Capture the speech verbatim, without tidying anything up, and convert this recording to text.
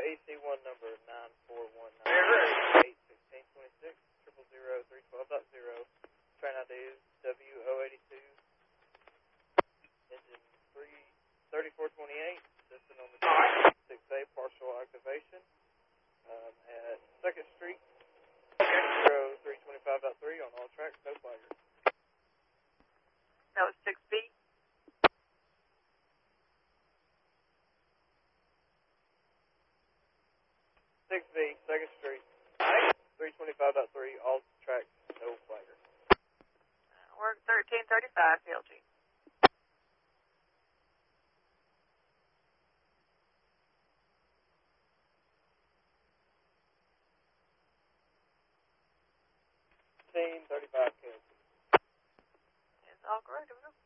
A C one number nine four one nine eight sixteen twenty six triple zero three twelve dot zero. Train I D is W O eighty two. Engine three thirty four twenty eight. System number six A partial activation um, at Second Street. Zero three twenty five dot three on all tracks. No flagger. That was six B. six B, Second Street, three twenty-five dot three, all tracks, no flagger. We're thirteen thirty-five, P L G. thirteen thirty-five, P L G. It's all correct, over.